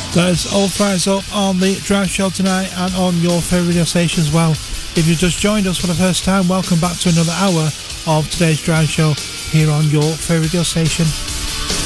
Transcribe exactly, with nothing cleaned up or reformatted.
There's all fires up on the Drive Show tonight and on your favourite radio station as well. If you've just joined us for the first time, welcome back to another hour of today's Drive Show here on your favourite radio station.